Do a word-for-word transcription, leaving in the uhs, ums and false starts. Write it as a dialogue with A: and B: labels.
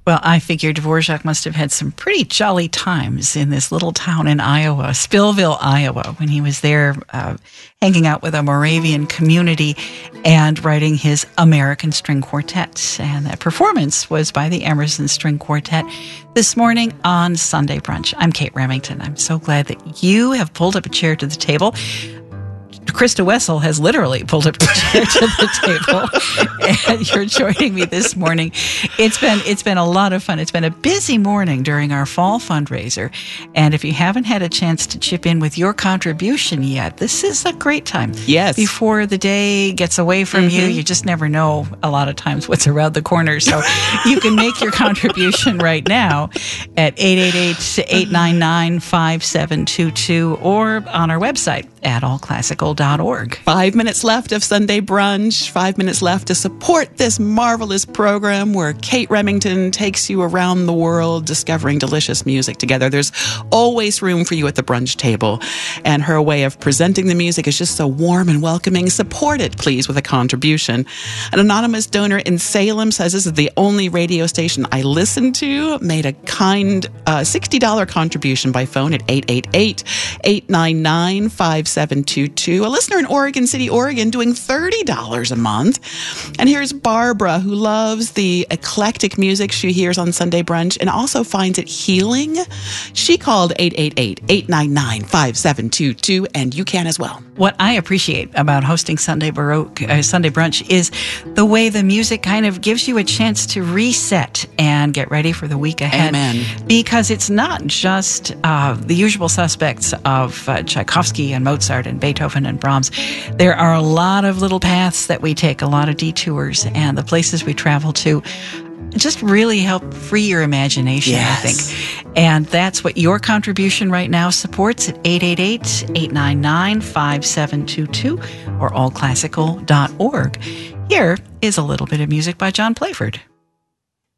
A: Well, I figure Dvorak must have had some pretty jolly times in this little town in Iowa, Spillville, Iowa, when he was there uh, hanging out with a Moravian community and writing his American String Quartet. And that performance was by the Emerson String Quartet this morning on Sunday Brunch. I'm Kate Remington. I'm so glad that you have pulled up a chair to the table. Krista Wessel has literally pulled up a chair to the table, and you're joining me this morning. It's been it's been a lot of fun. It's been a busy morning during our fall fundraiser, and if you haven't had a chance to chip in with your contribution yet, this is a great time.
B: Yes.
A: Before the day gets away from mm-hmm. you, you just never know a lot of times what's around the corner. So you can make your contribution right now at eight eight eight, eight nine nine, five seven two two or on our website at all classical dot org.
B: Five minutes left of Sunday Brunch. Five minutes left to support this marvelous program where Kate Remington takes you around the world discovering delicious music together. There's always room for you at the brunch table, and her way of presenting the music is just so warm and welcoming. Support it, please, with a contribution. An anonymous donor in Salem says this is the only radio station I listen to. Made a kind uh, sixty dollars contribution by phone at eight eight eight, eight nine nine, five seven two two. A listener in Oregon City, Oregon, doing thirty dollars a month. And here's Barbara, who loves the eclectic music she hears on Sunday Brunch and also finds it healing. She called eight eight eight, eight nine nine, five seven two two, and you can as well.
A: What I appreciate about hosting Sunday Baroque, uh, Sunday Brunch is the way the music kind of gives you a chance to reset and get ready for the week ahead.
B: Amen.
A: Because it's not just uh, the usual suspects of uh, Tchaikovsky and Mozart and Beethoven and Brahms. There are a lot of little paths that we take, a lot of detours, and the places we travel to just really help free your imagination,
B: yes.
A: I think. And that's what your contribution right now supports at eight eight eight, eight nine nine, five seven two two or all classical dot org. Here is a little bit of music by John Playford.